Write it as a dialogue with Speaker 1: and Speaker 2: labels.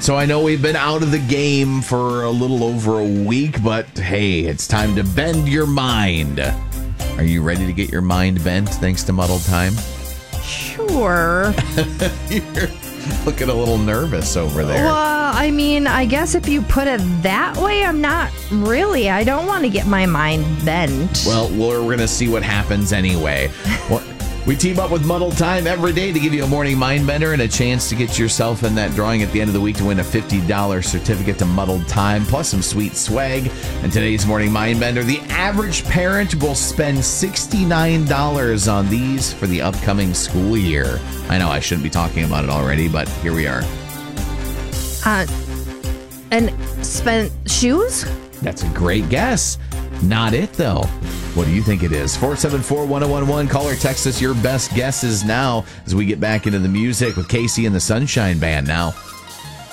Speaker 1: So I know we've been out of the game for a little over a week, but hey, it's time to bend your mind. Are you ready to get your mind bent thanks to Muddled Time?
Speaker 2: Sure.
Speaker 1: You're looking a little nervous over there.
Speaker 2: Well, I mean, I guess if you put it that way, I'm not really. I don't want to get my mind bent.
Speaker 1: Well, we're going to see what happens anyway. We team up with Muddled Time every day to give you a morning mind bender and a chance to get yourself in that drawing at the end of the week to win a $50 certificate to Muddled Time, plus some sweet swag. And today's morning mind bender, the average parent will spend $69 on these for the upcoming school year. I know I shouldn't be talking about it already, but here we are.
Speaker 2: And spent shoes?
Speaker 1: That's a great guess. Not it, though. What do you think it is? 474-1011. Call or text us your best guesses now as we get back into the music with Casey and the Sunshine Band now.